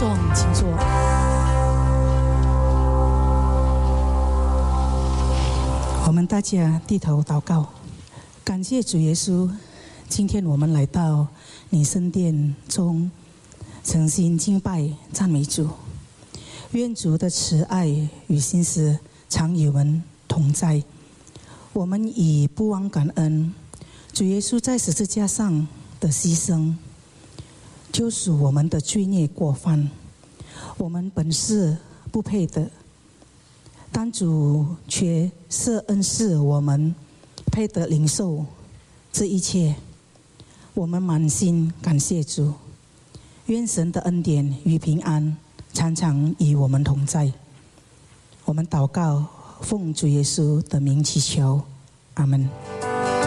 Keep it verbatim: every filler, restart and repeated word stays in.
众请坐。我们大家低头祷告，感谢主耶稣，今天我们来到你圣殿中，诚心敬拜赞美主。愿主的慈爱与信实常与我们同在。我们以不忘感恩，主耶稣在十字架上的牺牲，救赎我们的罪孽过犯。我们本是不配的，但主却是恩赐我们，配得领受这一切。我们满心感谢主，愿神的恩典与平安常常与我们同在。我们祷告，奉主耶稣的名祈求，阿们。